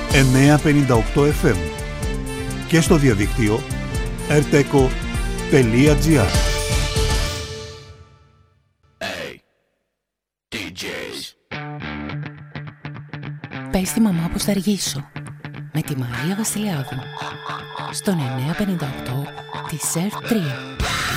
958 FM και στο διαδίκτυο rteco.gr. Πες στη μαμά πως θα αργήσω, με τη Μαρία Βασιλιάδου, στον 958 της ΕΡΤ 3.